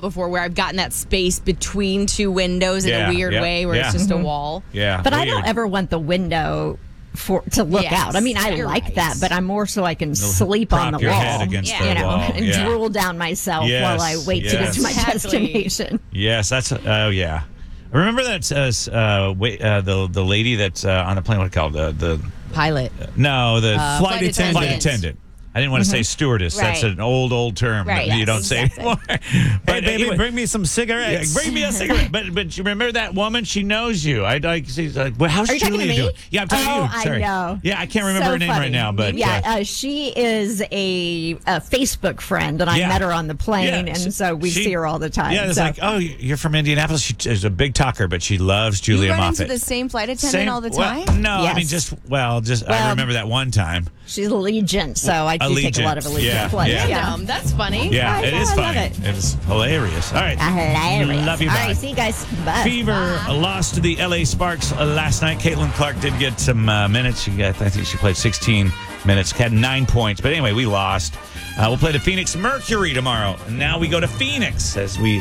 before where I've gotten that space between two windows in a weird way where it's just a wall. Yeah. But I don't ever want the window to look out. I mean, I like that, but I'm more so I can sleep on the your wall, head against the wall. and drool down myself while I wait to get to my destination. Yes, that's yeah. Remember that the lady that's on the plane? What called the pilot? No, the flight attendant. I didn't want to say stewardess. Right. That's an old term that you don't say anymore. But hey, baby, anyway, bring me some cigarettes. bring me a cigarette. But you remember that woman? She knows you. She's like, well, how's Julia doing? Yeah, I'm talking to you. Sorry. I know. Yeah, I can't remember her name right now. But she is a Facebook friend, and I met her on the plane, and so we see her all the time. Yeah, it's like, oh, you're from Indianapolis. She's a big talker, but she loves Julia Moffett. You run Moffett. into the same flight attendant all the time? Well, no, Yes. I mean, I remember that one time. She's Allegiant, so I do take a lot of Allegiant flights. Yeah. That's funny. Yeah, it is I funny. love it. It is hilarious. All right. Hilarious. Love you, All bye. right, see you guys. Bye. Fever lost to the LA Sparks last night. Caitlin Clark did get some minutes. I think she played 16 minutes, had 9 points. But anyway, we lost. We'll play the Phoenix Mercury tomorrow. And now we go to Phoenix as we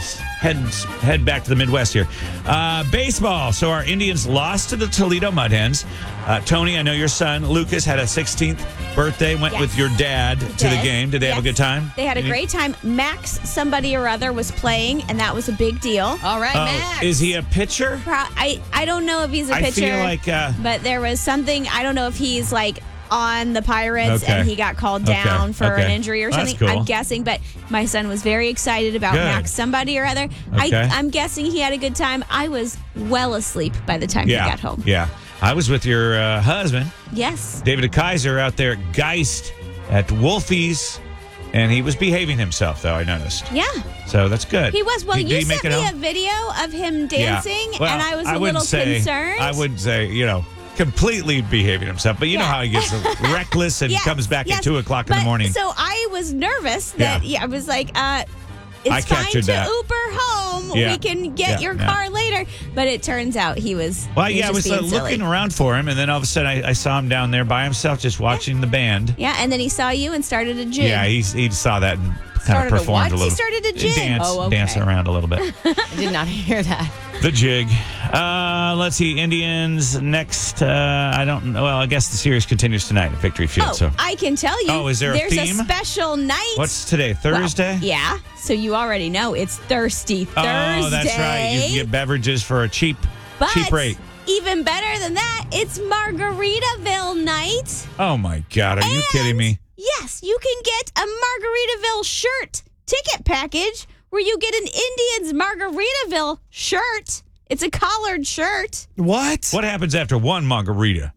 head back to the Midwest here. Baseball. So our Indians lost to the Toledo Mud Hens. Tony, I know your son, Lucas, had a 16th birthday. Went with your dad to the game. Did they have a good time? They had a great time. Max, somebody or other, was playing, and that was a big deal. All right, Max. Is he a pitcher? I don't know if he's a pitcher. I feel like... but there was something, I don't know if he's like on the Pirates and he got called down for an injury or something. Cool. I'm guessing, but my son was very excited about Max, somebody or other. I'm guessing he had a good time. I was well asleep by the time he got home. Yeah. I was with your husband. Yes. David Kaiser out there at Geist at Wolfie's, and he was behaving himself, though, I noticed. Yeah. So that's good. He was. Well, Did you he sent make it me home? a video of him dancing, Well, and I was a wouldn't little concerned. I wouldn't say, completely behaving himself, but you know how he gets reckless and comes back at 2 o'clock in the morning. So I was nervous that I was like, it's I fine captured to that. Uber home. Yeah. We can get your car later. But it turns out he was. Well, he I was just being looking silly. around for him, and then all of a sudden I saw him down there by himself just watching the band. Yeah, and then he saw you and started a jig. Yeah, he saw that and kind Started of a performed what? a little. He started a jig. Dancing around a little bit. I did not hear that. The jig. Let's see. Indians next. I don't know. Well, I guess the series continues tonight at Victory Field. Oh, I can tell you. Oh, is there a there's theme? a special night. What's today? Thursday? Well, yeah. So you already know it's Thirsty Thursday. Oh, that's right. You can get beverages for a cheap rate. Even better than that, it's Margaritaville night. Oh my God! Are you kidding me? Yes, you can get a Margaritaville shirt ticket package where you get an Indians Margaritaville shirt. It's a collared shirt. What? What happens after one margarita?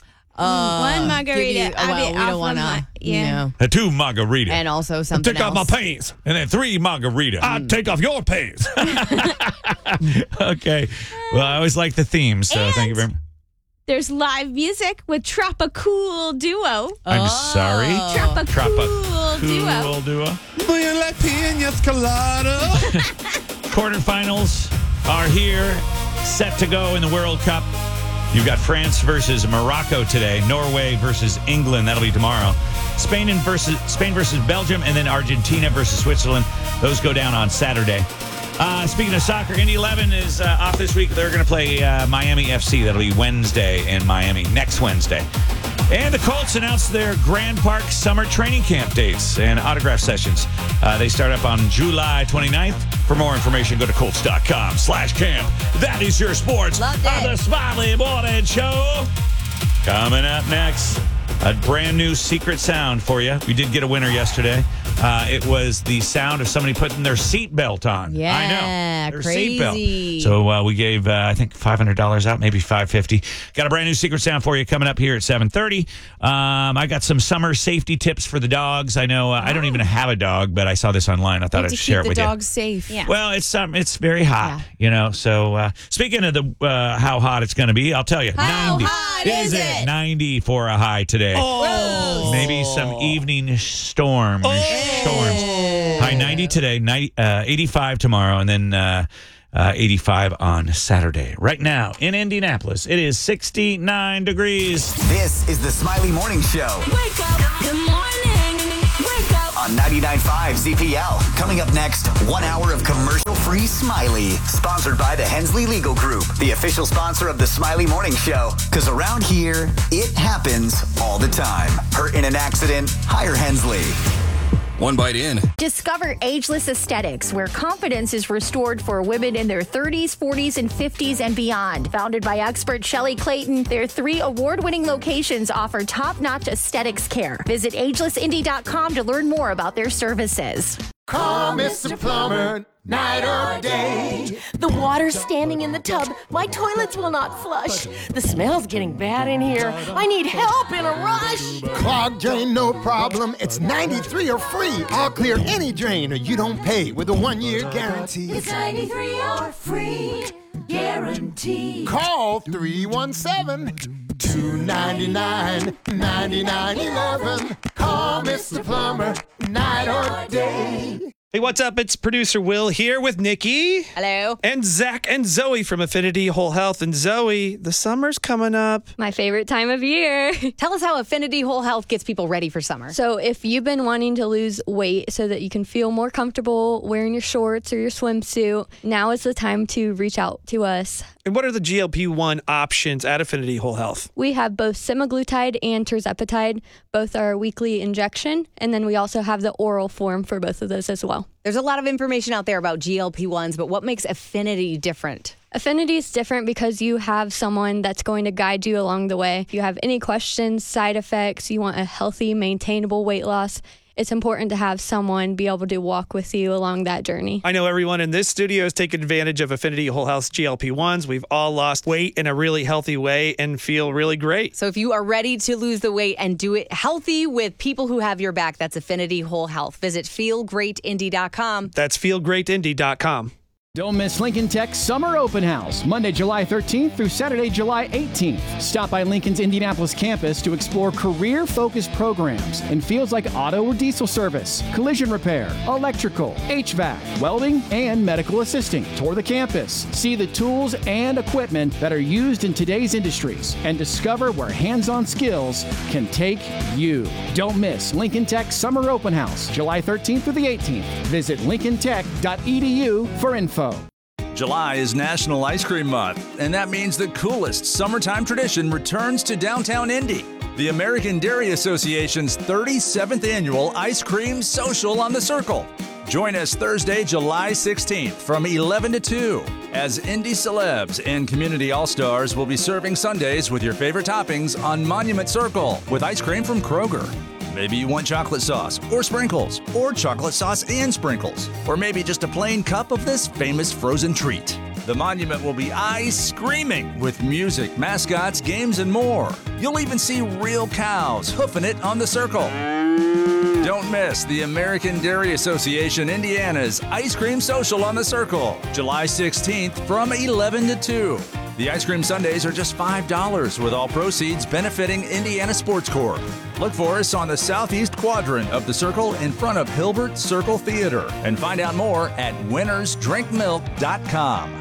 One margarita. We don't want to. Yeah. Two margarita. And also something Take off my else. pants. And then 3 margarita. I'll take off your pants. Okay. Well, I always like the theme, so thank you very much. There's live music with Tropicool Duo. I'm sorry. Tropicool Duo. Duo. Do you like piñas colada? Quarterfinals are here, set to go in the World Cup. You've got France versus Morocco today, Norway versus England. That'll be tomorrow. Spain versus Belgium, and then Argentina versus Switzerland. Those go down on Saturday. Speaking of soccer, Indy 11 is off this week. They're going to play Miami FC. That'll be Wednesday in Miami, next Wednesday. And the Colts announced their Grand Park summer training camp dates and autograph sessions. They start up on July 29th. For more information, go to Colts.com/camp. That is your sports on the Smiley Morning Show. Coming up next, a brand new secret sound for you. We did get a winner yesterday. It was the sound of somebody putting their seatbelt on. Yeah, I know. Their crazy. seatbelt. So we gave, I think, $500 out, maybe $550. Got a brand new secret sound for you coming up here at 7:30. I got some summer safety tips for the dogs. I know I don't even have a dog, but I saw this online. I thought I'd share it with you. you. Keep the dogs safe. Yeah. Well, it's very hot, So speaking of the how hot it's going to be, I'll tell you. How 90. hot is it? 90 for a high today. Oh. Maybe some evening storms. High 90 today, 85 tomorrow, and then 85 on Saturday. Right now in Indianapolis, it is 69 degrees. This is the Smiley Morning Show. Wake up. Good morning. Wake up. On 99.5 ZPL. Coming up next, 1 hour of commercial Free Smiley. Sponsored by the Hensley Legal Group, the official sponsor of the Smiley Morning Show. Because around here, it happens all the time. Hurt in an accident? Hire Hensley. One bite in. Discover Ageless Aesthetics, where confidence is restored for women in their 30s, 40s, and 50s and beyond. Founded by expert Shelley Clayton, their 3 award-winning locations offer top-notch aesthetics care. Visit agelessindy.com to learn more about their services. Call Mr. Plumber, night or day. The water's standing in the tub. My toilets will not flush. The smell's getting bad in here. I need help in a rush. Clogged drain, no problem. It's 93 or free. I'll clear any drain or you don't pay with a 1-year guarantee. It's 93 or free guarantee. Call 317-299-9911. Call Mr. Plumber, night or day. Hey, what's up? It's producer Will here with Nikki. Hello. And Zach and Zoe from Affinity Whole Health. And Zoe, the summer's coming up. My favorite time of year. Tell us how Affinity Whole Health gets people ready for summer. So if you've been wanting to lose weight so that you can feel more comfortable wearing your shorts or your swimsuit, now is the time to reach out to us. And what are the GLP-1 options at Affinity Whole Health? We have both semaglutide and tirzepatide. Both are a weekly injection. And then we also have the oral form for both of those as well. There's a lot of information out there about GLP-1s, but what makes Affinity different? Affinity is different because you have someone that's going to guide you along the way. If you have any questions, side effects, you want a healthy, maintainable weight loss, it's important to have someone be able to walk with you along that journey. I know everyone in this studio has taken advantage of Affinity Whole Health's GLP-1s. We've all lost weight in a really healthy way and feel really great. So if you are ready to lose the weight and do it healthy with people who have your back, that's Affinity Whole Health. Visit feelgreatindy.com. That's feelgreatindy.com. Don't miss Lincoln Tech's Summer Open House, Monday, July 13th through Saturday, July 18th. Stop by Lincoln's Indianapolis campus to explore career-focused programs in fields like auto or diesel service, collision repair, electrical, HVAC, welding, and medical assisting. Tour the campus, see the tools and equipment that are used in today's industries, and discover where hands-on skills can take you. Don't miss Lincoln Tech's Summer Open House, July 13th through the 18th. Visit lincolntech.edu for info. July is National Ice Cream Month, and that means the coolest summertime tradition returns to downtown Indy. The American Dairy Association's 37th annual Ice Cream Social on the Circle. Join us Thursday, July 16th from 11 to 2 as Indy celebs and community all-stars will be serving sundaes with your favorite toppings on Monument Circle with ice cream from Kroger. Maybe you want chocolate sauce or sprinkles, or chocolate sauce and sprinkles, or maybe just a plain cup of this famous frozen treat. The Monument will be ice-screaming with music, mascots, games, and more. You'll even see real cows hoofing it on the circle. Don't miss the American Dairy Association Indiana's Ice Cream Social on the Circle, July 16th from 11 to 2. The ice cream sundaes are just $5 with all proceeds benefiting Indiana Sports Corp. Look for us on the southeast quadrant of the Circle in front of Hilbert Circle Theater and find out more at winnersdrinkmilk.com.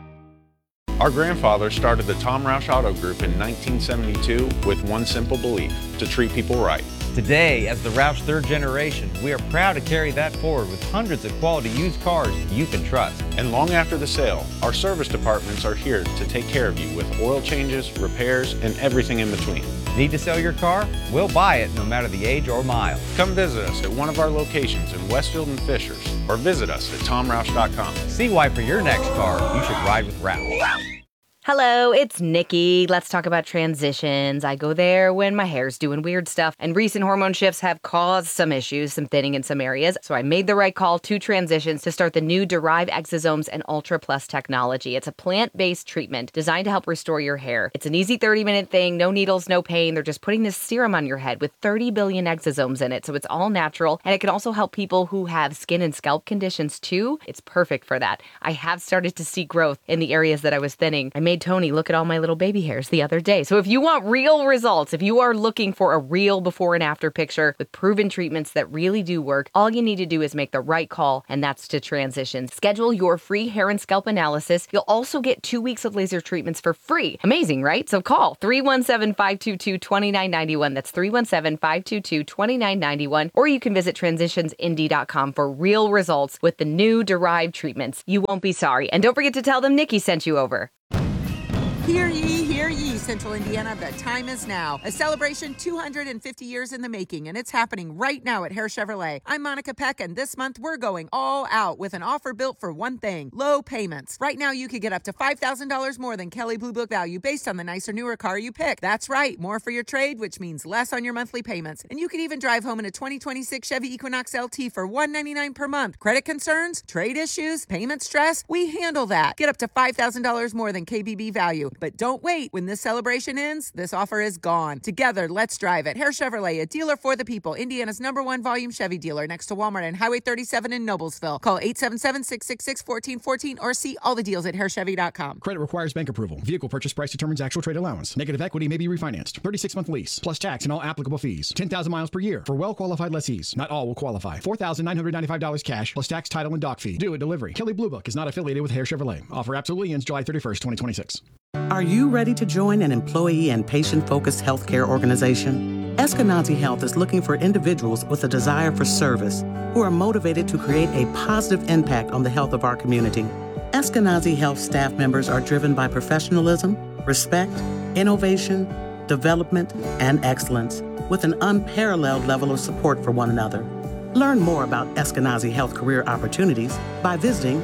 Our grandfather started the Tom Roush Auto Group in 1972 with one simple belief: to treat people right. Today, as the Roush third generation, we are proud to carry that forward with hundreds of quality used cars you can trust. And long after the sale, our service departments are here to take care of you with oil changes, repairs, and everything in between. Need to sell your car? We'll buy it no matter the age or mile. Come visit us at one of our locations in Westfield and Fishers, or visit us at tomroush.com. See why for your next car, you should ride with Roush. Hello, it's Nikki. Let's talk about transitions. I go there when my hair's doing weird stuff, and recent hormone shifts have caused some issues, some thinning in some areas. So I made the right call to transitions to start the new Derive Exosomes and Ultra Plus technology. It's a plant-based treatment designed to help restore your hair. It's an easy 30-minute thing, no needles, no pain. They're just putting this serum on your head with 30 billion exosomes in it, so it's all natural, and it can also help people who have skin and scalp conditions too. It's perfect for that. I have started to see growth in the areas that I was thinning. I made made Tony look at all my little baby hairs the other day. So if you want real results, if you are looking for a real before and after picture with proven treatments that really do work, all you need to do is make the right call, and that's to Transitions. Schedule your free hair and scalp analysis. You'll also get 2 weeks of laser treatments for free. Amazing, right? So call 317-522-2991. That's 317-522-2991. Or you can visit transitionsindy.com for real results with the new Derived treatments. You won't be sorry. And don't forget to tell them Nikki sent you over. Hear ye, Central Indiana, the time is now. A celebration 250 years in the making, and it's happening right now at Hare Chevrolet. I'm Monica Peck, and this month we're going all out with an offer built for one thing: low payments. Right now you could get up to $5,000 more than Kelley Blue Book value based on the nicer, newer car you pick. That's right, more for your trade, which means less on your monthly payments. And you could even drive home in a 2026 Chevy Equinox LT for $199 per month. Credit concerns, trade issues, payment stress, we handle that. Get up to $5,000 more than KBB value. But don't wait. When this celebration ends, this offer is gone. Together, let's drive it. Hare Chevrolet, a dealer for the people. Indiana's #1 volume Chevy dealer next to Walmart and Highway 37 in Noblesville. Call 877-666-1414 or see all the deals at harechevy.com. Credit requires bank approval. Vehicle purchase price determines actual trade allowance. Negative equity may be refinanced. 36-month lease, plus tax and all applicable fees. 10,000 miles per year for well-qualified lessees. Not all will qualify. $4,995 cash, plus tax, title, and dock fee. Due at delivery. Kelley Blue Book is not affiliated with Hare Chevrolet. Offer absolutely ends July 31st, 2026. Are you ready to join an employee and patient-focused healthcare organization? Eskenazi Health is looking for individuals with a desire for service who are motivated to create a positive impact on the health of our community. Eskenazi Health staff members are driven by professionalism, respect, innovation, development, and excellence, with an unparalleled level of support for one another. Learn more about Eskenazi Health career opportunities by visiting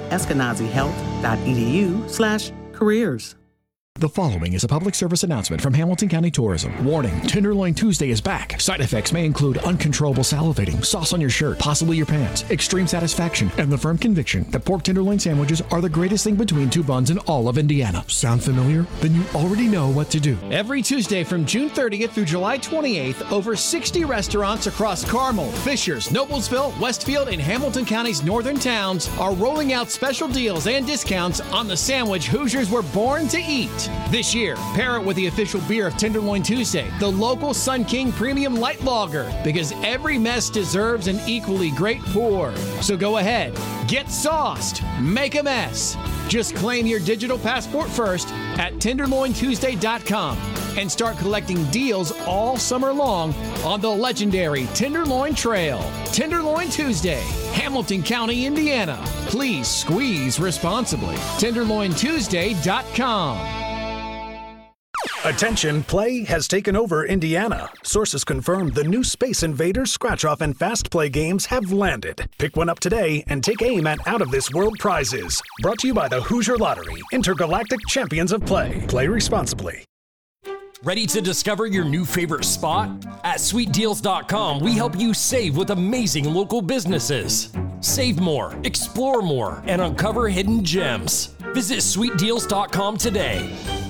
eskenazihealth.edu/careers. The following is a public service announcement from Hamilton County Tourism. Warning, Tenderloin Tuesday is back. Side effects may include uncontrollable salivating, sauce on your shirt, possibly your pants, extreme satisfaction, and the firm conviction that pork tenderloin sandwiches are the greatest thing between two buns in all of Indiana. Sound familiar? Then you already know what to do. Every Tuesday from June 30th through July 28th, over 60 restaurants across Carmel, Fishers, Noblesville, Westfield, and Hamilton County's northern towns are rolling out special deals and discounts on the sandwich Hoosiers were born to eat. This year, pair it with the official beer of Tenderloin Tuesday, the local Sun King Premium Light Lager, because every mess deserves an equally great pour. So go ahead, get sauced, make a mess. Just claim your digital passport first at TenderloinTuesday.com and start collecting deals all summer long on the legendary Tenderloin Trail. Tenderloin Tuesday, Hamilton County, Indiana. Please squeeze responsibly. TenderloinTuesday.com. Attention, play has taken over Indiana. Sources confirm the new Space Invaders, Scratch-Off, and Fast Play games have landed. Pick one up today and take aim at out-of-this-world prizes. Brought to you by the Hoosier Lottery, intergalactic champions of play. Play responsibly. Ready to discover your new favorite spot? At SweetDeals.com, we help you save with amazing local businesses. Save more, explore more, and uncover hidden gems. Visit SweetDeals.com today.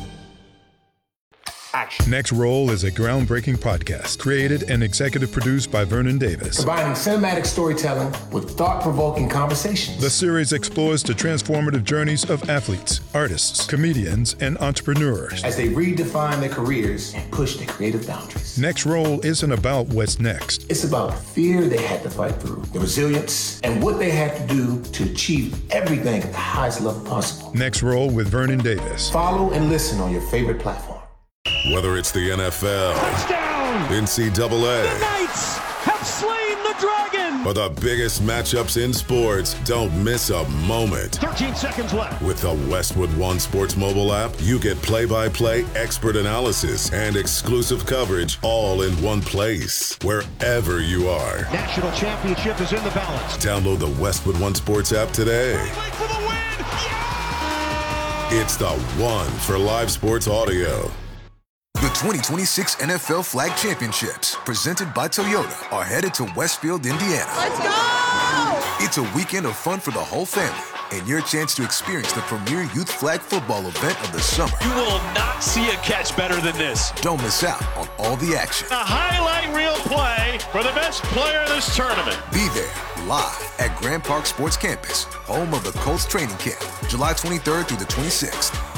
Next Roll is a groundbreaking podcast created and executive produced by Vernon Davis. Combining cinematic storytelling with thought-provoking conversations. The series explores the transformative journeys of athletes, artists, comedians, and entrepreneurs as they redefine their careers and push their creative boundaries. Next Roll isn't about what's next. It's about the fear they had to fight through, the resilience, and what they had to do to achieve everything at the highest level possible. Next Roll with Vernon Davis. Follow and listen on your favorite platform. Whether it's the NFL, touchdown, NCAA, the Knights have slain the dragon, or the biggest matchups in sports, don't miss a moment. 13 seconds left. With the Westwood One Sports mobile app, you get play-by-play expert analysis and exclusive coverage all in one place, wherever you are. National championship is in the balance. Download the Westwood One Sports app today. Wait for the win! Yeah! It's the one for live sports audio. The 2026 NFL Flag Championships, presented by Toyota, are headed to Westfield, Indiana. Let's go! It's a weekend of fun for the whole family and your chance to experience the premier youth flag football event of the summer. You will not see a catch better than this. Don't miss out on all the action. A highlight reel play for the best player in this tournament. Be there live at Grand Park Sports Campus, home of the Colts training camp, July 23rd through the 26th.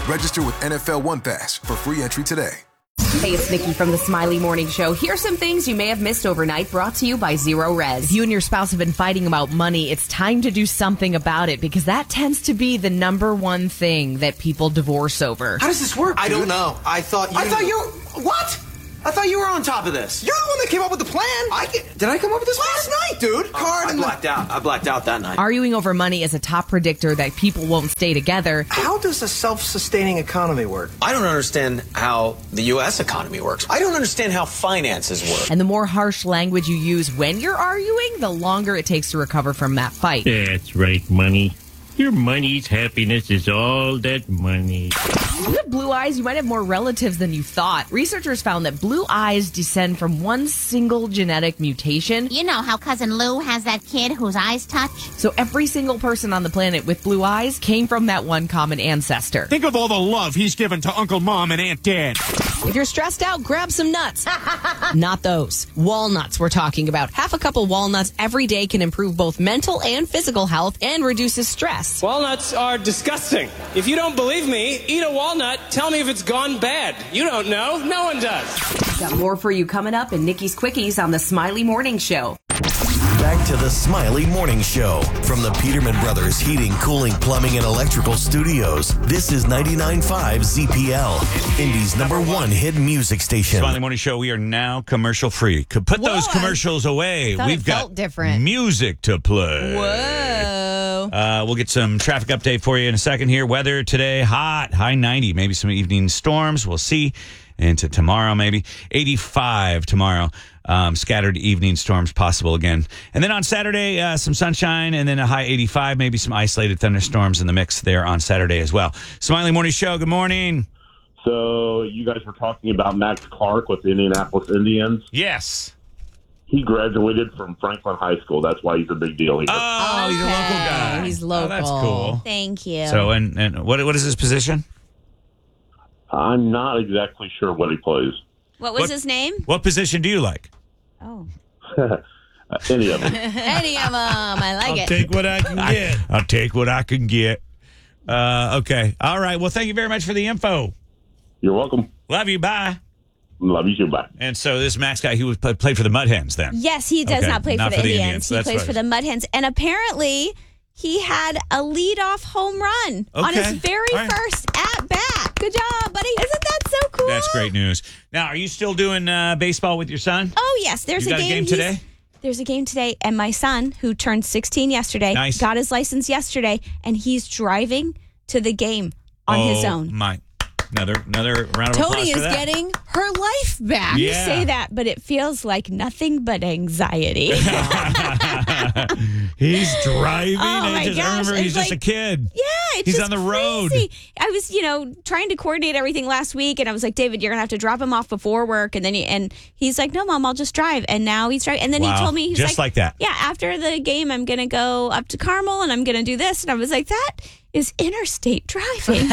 Register with NFL One Pass for free entry today. Hey, it's Nikki from the Smiley Morning Show. Here's some things you may have missed overnight, brought to you by Zero Res. If you and your spouse have been fighting about money, it's time to do something about it, because that tends to be the number one thing that people divorce over. How does this work, dude? I don't know. I thought you... What? I thought you were on top of this. You're the one that came up with the plan. Did I come up with this last night, dude? I blacked out that night. Arguing over money is a top predictor that people won't stay together. How does a self-sustaining economy work? I don't understand how the U.S. economy works. I don't understand how finances work. And the more harsh language you use when you're arguing, the longer it takes to recover from that fight. That's right, money. Your money's happiness is all that money. If you have blue eyes, you might have more relatives than you thought. Researchers found that blue eyes descend from one single genetic mutation. You know how Cousin Lou has that kid whose eyes touch? So every single person on the planet with blue eyes came from that one common ancestor. Think of all the love he's given to Uncle Mom and Aunt Dad. If you're stressed out, grab some nuts. Not those. Walnuts we're talking about. Half a cup of walnuts every day can improve both mental and physical health and reduces stress. Walnuts are disgusting. If you don't believe me, eat a walnut. Tell me if it's gone bad. You don't know. No one does. Got more for you coming up in Nikki's Quickies on the Smiley Morning Show. Back to the Smiley Morning Show from the Peterman Brothers Heating, Cooling, Plumbing, and Electrical Studios. This is 99.5 ZPL, Indy's #1 hit music station. Smiley Morning Show, we are now commercial free. Put those commercials away. We've got different music to play. Whoa. We'll get some traffic update for you in a second here. Weather today, hot, high 90, maybe some evening storms. We'll see. Into tomorrow, maybe 85 tomorrow. Scattered evening storms possible again. And then on Saturday, some sunshine and then a high 85, maybe some isolated thunderstorms in the mix there on Saturday as well. Smiley Morning Show, good morning. So you guys were talking about Max Clark with the Indianapolis Indians? Yes. He graduated from Franklin High School. That's why he's a big deal here. Oh, he's a local guy. He's local. Oh, that's cool. Thank you. So, and what is his position? I'm not exactly sure what he plays. What was his name? What position do you like? Oh. Any of them. Any of them. I like it. I'll take what I can get. I'll take what I can get. Okay. All right. Well, thank you very much for the info. You're welcome. Love you. Bye. Love you too. Bye. And so this Max guy, he played for the Mud Hens then? Yes, he does not play for the Indians. He plays right. for the Mud Hens. And apparently he had a leadoff home run on his very first at-bat. Good job, buddy. Isn't that so cool? That's great news. Now, are you still doing baseball with your son? Oh, yes. There's a game today? There's a game today, and my son, who turned 16 yesterday, got his license yesterday, and he's driving to the game on his own. Another round of applause Tony for is that. getting her life back. You say that, but it feels like nothing but anxiety. He's driving. Oh my gosh. I remember he's just a kid. Yeah, it's he's just on the road. crazy. I was, trying to coordinate everything last week, and I was like, David, you're gonna have to drop him off before work, and then he's like, no, Mom, I'll just drive. And now he's driving. And then he told me, he's just like that. Yeah, after the game, I'm gonna go up to Carmel, and I'm gonna do this. And I was like, that is interstate driving.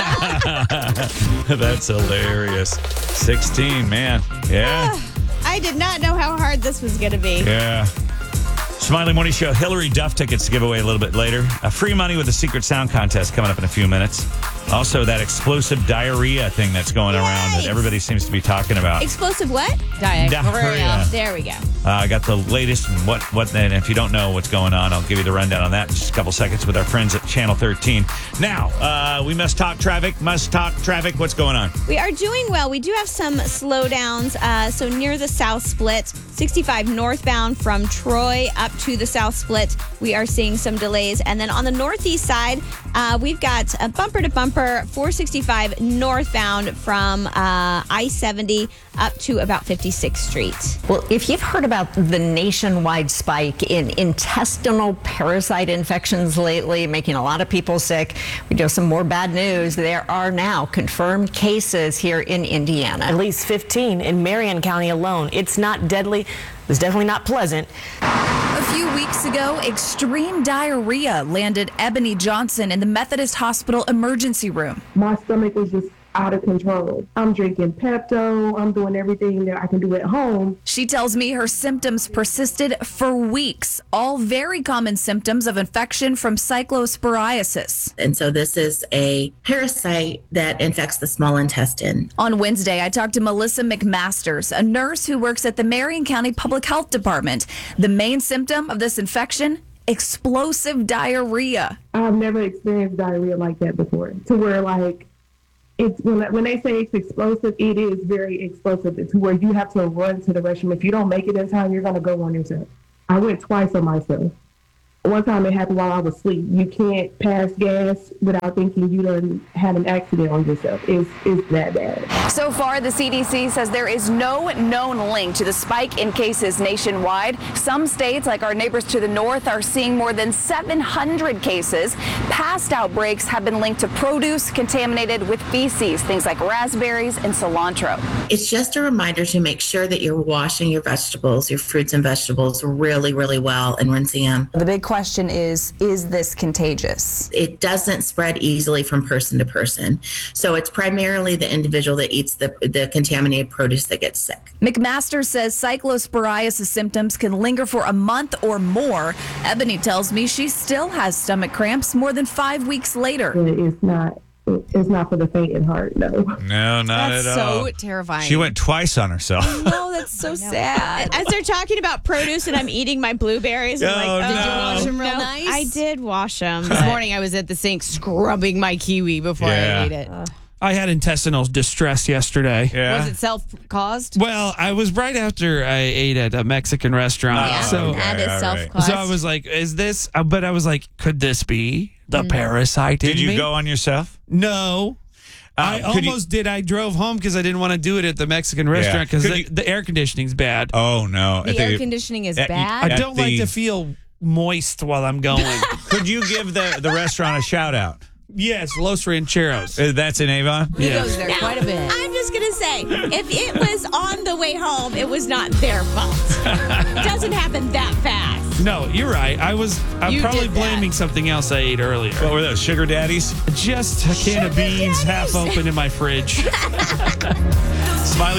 That's hilarious. 16, man. Yeah. I did not know how hard this was going to be. Yeah. Smiley Morning Show, Hillary Duff tickets to give away a little bit later. Free money with a secret sound contest coming up in a few minutes. Also, that explosive diarrhea thing that's going around that everybody seems to be talking about. Explosive what? Diarrhea. There we go. I got the latest. And if you don't know what's going on, I'll give you the rundown on that in just a couple seconds with our friends at Channel 13. Now, we must talk traffic. What's going on? We are doing well. We do have some slowdowns. So near the South Split, 65 northbound from Troy up to the South Split, we are seeing some delays. And then on the northeast side, we've got a bumper to bumper 465 northbound from I-70 up to about 56th Street. Well, if you've heard about the nationwide spike in intestinal parasite infections lately, making a lot of people sick, we do have some more bad news. There are now confirmed cases here in Indiana. At least 15 in Marion County alone. It's not deadly. It's definitely not pleasant. A few weeks ago, extreme diarrhea landed Ebony Johnson in the Methodist Hospital emergency room. My stomach was just out of control. I'm drinking Pepto. I'm doing everything that I can do at home. She tells me her symptoms persisted for weeks, all very common symptoms of infection from cyclosporiasis. And so this is a parasite that infects the small intestine. On Wednesday, I talked to Melissa McMasters, a nurse who works at the Marion County Public Health Department. The main symptom of this infection, explosive diarrhea. I've never experienced diarrhea like that before, to where like, it's when they say it's explosive, it is very explosive. It's where you have to run to the restroom. If you don't make it in time, you're going to go on yourself. I went twice on myself. One time it happened while I was asleep. You can't pass gas without thinking you done had an accident on yourself. It's that bad. So far, the CDC says there is no known link to the spike in cases nationwide. Some states, like our neighbors to the north, are seeing more than 700 cases. Past outbreaks have been linked to produce contaminated with feces, things like raspberries and cilantro. It's just a reminder to make sure that you're washing your vegetables, your fruits and vegetables really, really well and rinsing them. The big question is this contagious? It doesn't spread easily from person to person. So it's primarily the individual that eats the contaminated produce that gets sick. McMaster says cyclosporiasis symptoms can linger for a month or more. Ebony tells me she still has stomach cramps more than 5 weeks later. It's not for the faint at heart, no. No, not at all. That's so terrifying. She went twice on herself. No, that's so sad. As they're talking about produce and I'm eating my blueberries, I'm like, did you wash them real nice? I did wash them. This morning I was at the sink scrubbing my kiwi before I ate it. I had intestinal distress yesterday. Yeah. Was it self-caused? Well, I was right after I ate at a Mexican restaurant. That is self-caused. So I was like, is this, but I was like, could this be the parasite in me? Did you go on yourself? No. I almost did. I drove home because I didn't want to do it at the Mexican restaurant because the air conditioning's bad. Oh, no. The air conditioning is bad? I don't like to feel moist while I'm going. Could you give the restaurant a shout out? Yes, Los Rancheros. That's in Avon? He goes there quite a bit. I'm just going to say, if it was on the way home, it was not their fault. It doesn't happen that fast. No, you're right. I'm probably blaming something else I ate earlier. What were those, sugar daddies? Just a can of beans half open in my fridge. Smiley